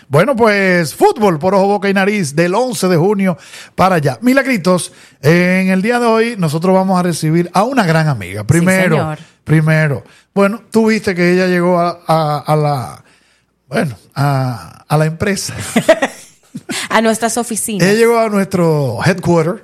Bueno, pues fútbol por ojo, boca y nariz del 11 de junio para allá. Milagritos, en el día de hoy nosotros vamos a recibir a una gran amiga. Primero, bueno, tú viste que ella llegó a la empresa. A nuestras oficinas. Ella llegó a nuestro headquarter.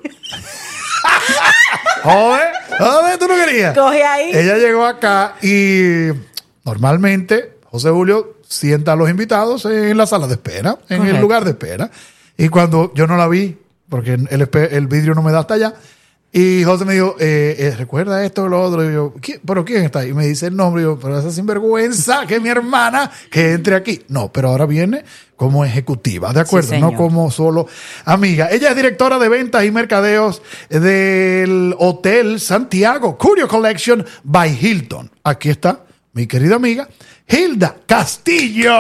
Joder, tú no querías. Coge ahí. Ella llegó acá y normalmente José Julio sienta a los invitados en la sala de espera, en el lugar de espera. Y cuando yo no la vi, porque el vidrio no me da hasta allá, y José me dijo, ¿recuerda esto o lo otro? Y yo, ¿pero quién está ahí? Y me dice el nombre. Y yo, pero esa sinvergüenza que es mi hermana, que entre aquí. No, pero ahora viene como ejecutiva, ¿de acuerdo? Sí, no como solo amiga. Ella es directora de ventas y mercadeos del Hotel Santiago Curio Collection by Hilton. Aquí está mi querida amiga Hilda Castillo.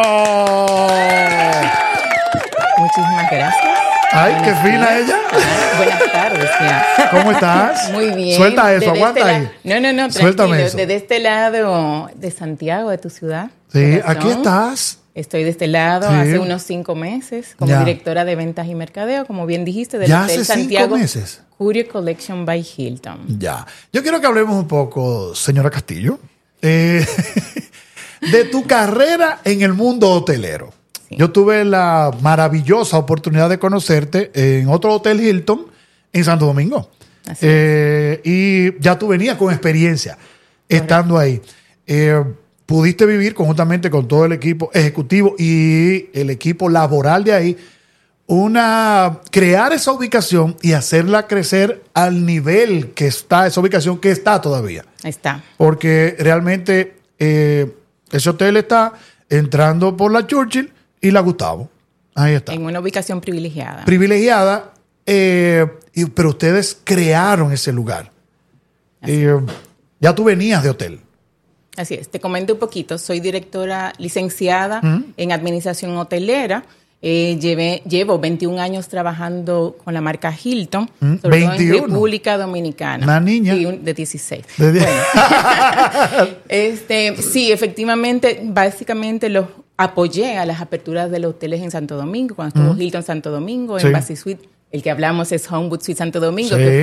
Muchísimas gracias. Ay, qué fina ella. Buenas tardes, tía. ¿Cómo estás? Muy bien. Suelta eso, aguanta ahí. No, suéltame eso. Desde este lado de Santiago, de tu ciudad. Sí, aquí estás. Estoy de este lado hace unos 5 meses como directora de ventas y mercadeo, como bien dijiste, del Hotel Santiago Curio Collection by Hilton. Ya. Yo quiero que hablemos un poco, señora Castillo, de tu carrera en el mundo hotelero. Sí. Yo tuve la maravillosa oportunidad de conocerte en otro Hotel Hilton en Santo Domingo. Así es. Y ya tú venías con experiencia estando ahí. Pudiste vivir conjuntamente con todo el equipo ejecutivo y el equipo laboral de ahí, crear esa ubicación y hacerla crecer al nivel que está, esa ubicación que está todavía. Está. Porque realmente ese hotel está entrando por la Churchill y la Gustavo. Ahí está. En una ubicación privilegiada. Privilegiada, pero ustedes crearon ese lugar. Ya tú venías de hotel. Así es, te comento un poquito. Soy directora licenciada en administración hotelera. Llevo 21 años trabajando con la marca Hilton, sobre todo en República Dominicana. Una niña. Sí, de 16. Sí, efectivamente, básicamente los apoyé a las aperturas de los hoteles en Santo Domingo, cuando estuvo Hilton Santo Domingo, en Embassy Suite. El que hablamos es Homewood Suite Santo Domingo, que